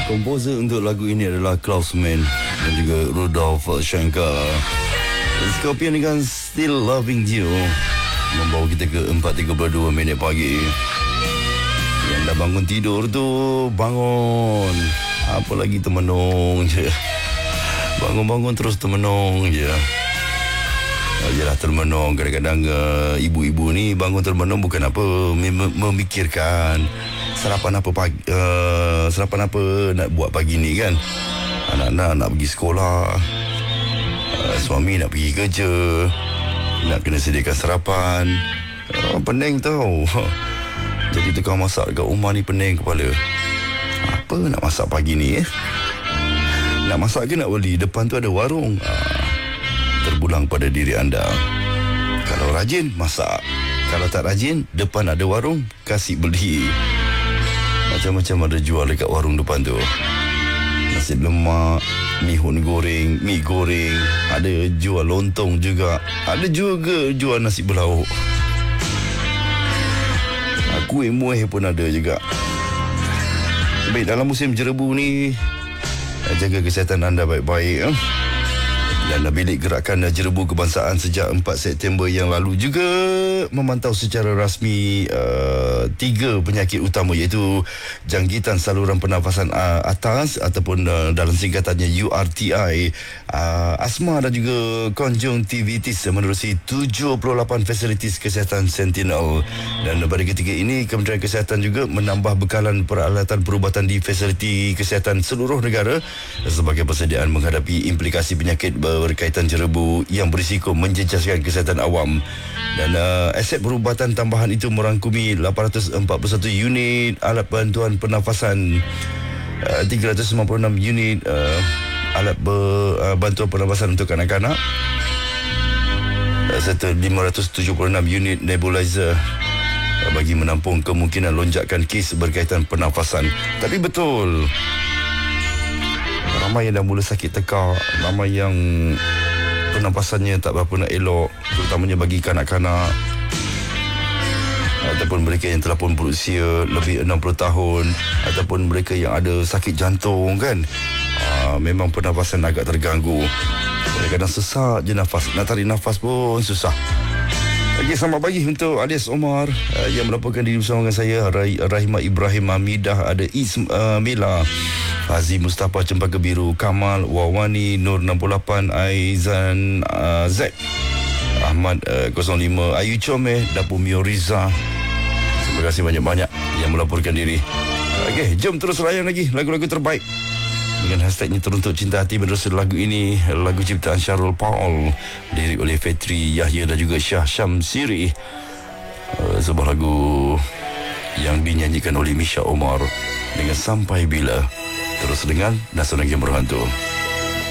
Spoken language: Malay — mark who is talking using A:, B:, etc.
A: Komposer untuk lagu ini adalah Klausman dan juga Rudolf Shankar. Scorpion dengan Still Loving You membawa kita ke 4.32 minit pagi. Yang dah bangun tidur tu bangun, apa lagi termenung je. Bangun-bangun terus termenung je. Yalah, termenung. Kadang-kadang ibu-ibu ni bangun termenung bukan apa, memikirkan sarapan apa nak buat pagi ni kan. Anak-anak nak pergi sekolah, suami nak pergi kerja, nak kena sediakan sarapan. Pening tau. Jadi tukang masak dekat rumah ni pening kepala. Apa nak masak pagi ni Nak masak ke nak beli? Depan tu ada warung. Terpulang pada diri anda. Kalau rajin, masak. Kalau tak rajin, depan ada warung, kasih beli. Macam-macam ada jual dekat warung depan tu. Nasi lemak, mihun goreng, mi goreng. Ada jual lontong juga. Ada juga jual nasi berlauk. Kuih muih pun ada juga. Baik, dalam musim jerebu ni, jaga kesihatan anda baik-baik. Dan Bilik Gerakan Jerebu Kebangsaan sejak 4 September yang lalu juga memantau secara rasmi 3 penyakit utama, iaitu jangkitan saluran pernafasan atas ataupun dalam singkatannya URTI, asma dan juga konjungtivitis menerusi 78 fasilitis kesihatan Sentinel. Dan pada ketika ini, Kementerian Kesihatan juga menambah bekalan peralatan perubatan di fasiliti kesihatan seluruh negara sebagai persediaan menghadapi implikasi penyakit berkaitan jerebu yang berisiko menjejaskan kesihatan awam. Dan aset perubatan tambahan itu merangkumi 841 unit alat bantuan pernafasan, 396 unit alat bantuan pernafasan untuk kanak-kanak, serta 576 unit nebulizer bagi menampung kemungkinan lonjakan kes berkaitan pernafasan. Tapi betul, ramai yang dah mula sakit tekak, ramai yang pernafasannya tak berapa nak elok, terutamanya bagi kanak-kanak ataupun mereka yang telah pun berusia lebih 60 tahun ataupun mereka yang ada sakit jantung kan. Memang pernafasan agak terganggu. Kadang-kadang sesak je nafas, nak tarik nafas pun susah. Okey, selamat pagi untuk Alias Omar yang melaporkan diri bersama dengan saya, Rahimah Ibrahim Hamidah, ada Ismaila, Hazi Mustafa Cempaka Biru, Kamal, Wawani, Nur 68, Aizan, Z, Ahmad 05, Ayu Comeh, Dapur Mio Riza. Terima kasih banyak-banyak yang melaporkan diri. Okey, jom terus layan lagi lagu-lagu terbaik dengan hashtagnya Teruntuk Cinta Hati. Menerusi lagu ini, lagu ciptaan Syarul Paul, lirik oleh Fetri Yahya dan juga Syah Syamsiri. Sebuah lagu yang dinyanyikan oleh Misha Omar dengan Sampai Bila. Terus dengan Nasional Game Berhantu.